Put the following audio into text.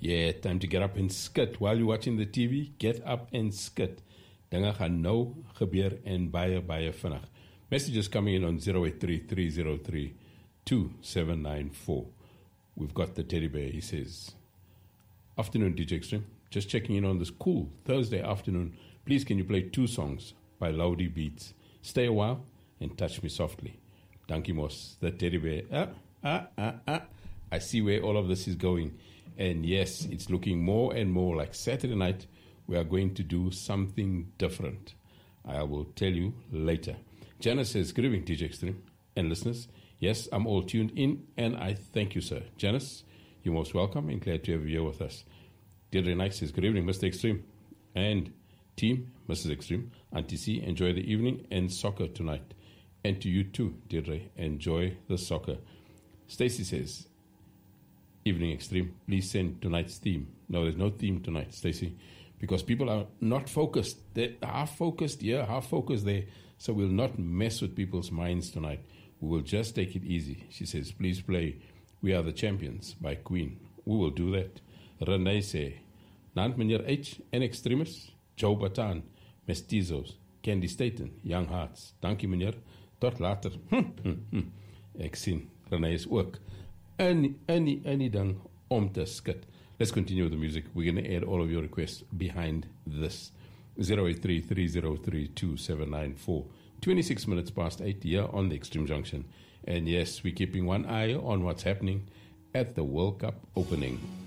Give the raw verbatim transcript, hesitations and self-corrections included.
Yeah, time to get up and skit. While you're watching the T V, get up and skit. Dinge gaan nou gebeur en baie, baie vinnig. Messages coming in on zero eight three, three zero three, two seven nine four. We've got the teddy bear, he says. Afternoon, D J Extreme. Just checking in on this cool Thursday afternoon. Please, can you play two songs by Loudy Beats? Stay a while and Touch Me Softly. Dankie Mos, the teddy bear. Ah, ah, ah, ah. I see where all of this is going. And yes, it's looking more and more like Saturday night. We are going to do something different. I will tell you later. Janice says, good evening, D J Extreme and listeners. Yes, I'm all tuned in, and I thank you, sir. Janice, you're most welcome and glad to have you here with us. Deirdre Knight says, good evening, Mister Extreme. And team, Missus Extreme. Auntie C, enjoy the evening and soccer tonight. And to you too, Deirdre, enjoy the soccer. Stacy says, evening Extreme, please send tonight's theme. No, there's no theme tonight, Stacy, because people are not focused. They're half focused here, half focused there. So we'll not mess with people's minds tonight. We will just take it easy. She says, please play We Are the Champions by Queen. We will do that. Renee say, Nant Meneer H en Extremis, Joe Batan, Mestizos, Candy Staten, Young Hearts. Dankie meneer, tot later. Ek sien, Renee is ook any, any, any ding om te skit. Let's continue with the music. We're going to add all of your requests behind this. zero eight three, three zero three, two seven nine four. twenty-six minutes past eight here on the Extreme Junction. And yes, we're keeping one eye on what's happening at the World Cup opening.